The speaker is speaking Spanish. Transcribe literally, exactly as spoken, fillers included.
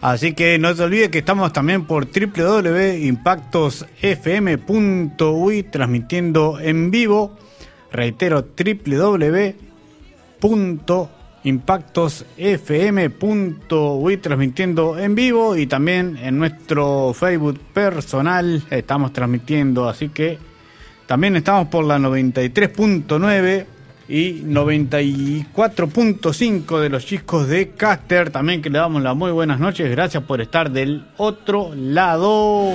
Así que no te olvides que estamos también por doble u doble u doble u punto impactos f m punto u y transmitiendo en vivo. Reitero, doble u doble u doble u punto impactos f m punto u y transmitiendo en vivo, y también en nuestro Facebook personal estamos transmitiendo, así que también estamos por la noventa y tres punto nueve y noventa y cuatro punto cinco de los chicos de Caster, también que le damos las muy buenas noches. Gracias por estar del otro lado.